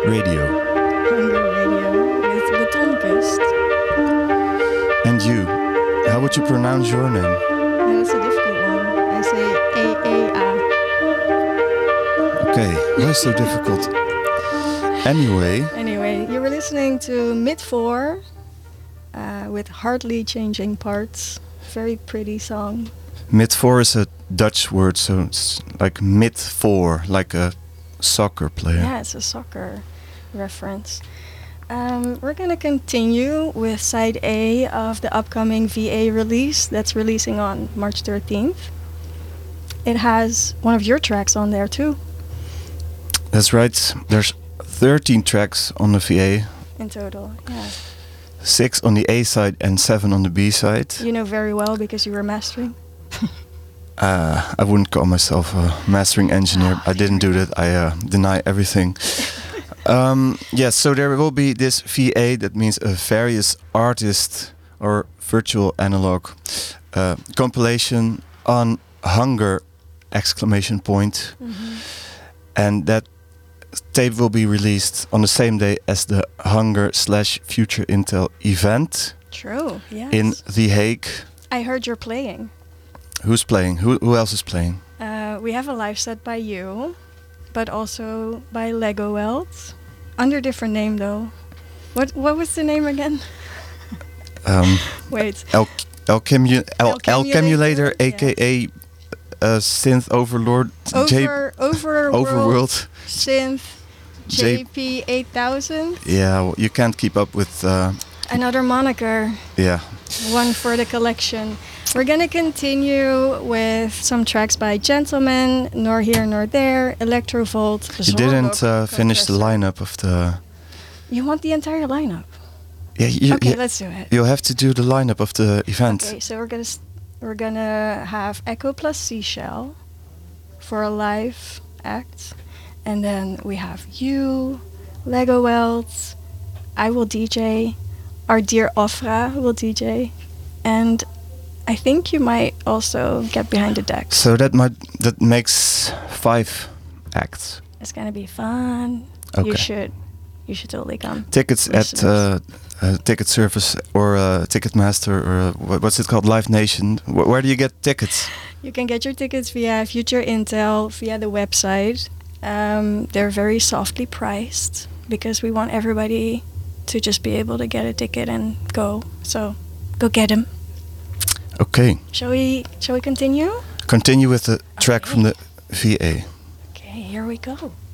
Radio. Hunger Radio with Betonkust. And you, how would you pronounce your name? Yeah, that's a difficult one. I say A-A-A. Okay, why so difficult? Anyway, you were listening to Mid-4 with Hardly Changing Parts. Very pretty song. Mid-4 is a Dutch word, so it's like mid-4, like a soccer player. Yeah, it's a soccer reference. We're going to continue with side A of the upcoming VA release that's releasing on March 13th. It has one of your tracks on there too. That's right. There's 13 tracks on the VA. In total, yeah. 6 on the A side and 7 on the B side. You know very well because you were mastering. I wouldn't call myself a mastering engineer. I didn't do that. I deny everything. Yes, so there will be this VA, that means a various artist or virtual analog compilation on Hunger ! And that tape will be released on the same day as the Hunger/Future Intel event. True, yes. In The Hague. I heard you're playing. Who's playing? Who else is playing? We have a live set by you, but also by Lego Welt. Under different name though. What was the name again? Wait. Alchemulator, aka Synth Overlord. Overworld. Synth. JP8000. Yeah, well, you can't keep up with... Another moniker. Yeah. One for the collection. We're gonna continue with some tracks by Gentleman, Nor Here Nor There, Electrovolt. You didn't finish the lineup of the... You want the entire lineup? Yeah. Okay, let's do it. You have to do the lineup of the event. Okay, so we're gonna have Echo plus Seashell for a live act, and then we have you, Lego Welt. I will DJ. Our dear Ofra will DJ, and I think you might also get behind the deck. So that makes 5 acts. It's gonna be fun. Okay. You should totally come. Tickets Listeners. at Ticket Service or Ticketmaster or what's it called? Live Nation. Where do you get tickets? You can get your tickets via Future Intel, via the website. They're very softly priced because we want everybody to just be able to get a ticket and go. So go get them. Okay. Shall we continue? Continue with the track from the VA. Okay, here we go.